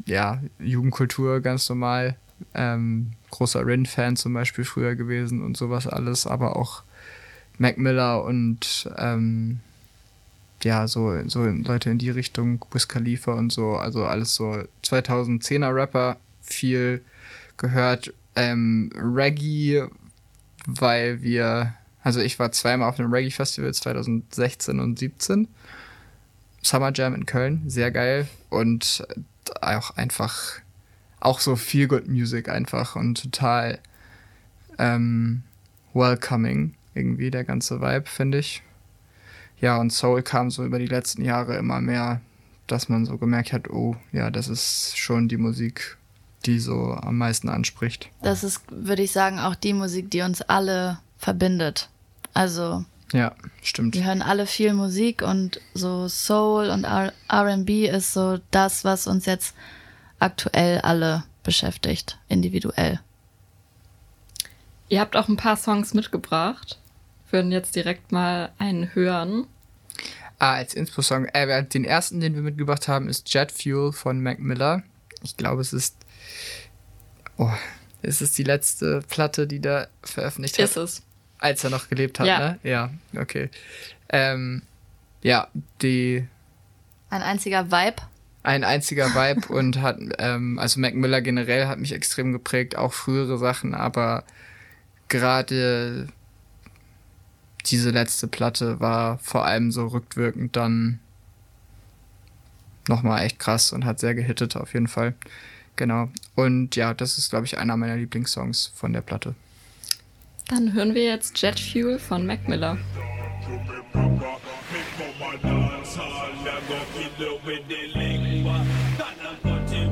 ja, Jugendkultur ganz normal. Großer Rin-Fan zum Beispiel früher gewesen und sowas alles, aber auch Mac Miller und ja, so Leute in die Richtung, Wiz Khalifa und so, also alles so 2010er Rapper, viel gehört. Reggae, weil ich war zweimal auf einem Reggae-Festival 2016 und 17. Summer Jam in Köln, sehr geil. Und auch einfach, auch so viel Good Music einfach und total welcoming irgendwie, der ganze Vibe, finde ich. Ja, und Soul kam so über die letzten Jahre immer mehr, dass man so gemerkt hat, oh, ja, das ist schon die Musik, die so am meisten anspricht. Das ist, würde ich sagen, auch die Musik, die uns alle verbindet. Also ja, stimmt. Wir hören alle viel Musik und so Soul und R&B ist so das, was uns jetzt aktuell alle beschäftigt, individuell. Ihr habt auch ein paar Songs mitgebracht. Wir würden jetzt direkt mal einen hören. Als Inspo-Song, den ersten, den wir mitgebracht haben, ist Jet Fuel von Mac Miller. Ich glaube, es ist die letzte Platte, die der veröffentlicht hat. Ist es. Als er noch gelebt hat, ja. Ne? Ja, okay. Ein einziger Vibe. Ein einziger Vibe und hat, also Mac Miller generell hat mich extrem geprägt, auch frühere Sachen, aber gerade diese letzte Platte war vor allem so rückwirkend dann nochmal echt krass und hat sehr gehittet auf jeden Fall. Genau. Und ja, das ist, glaube ich, einer meiner Lieblingssongs von der Platte. Dann hören wir jetzt Jet Fuel von Mac Miller.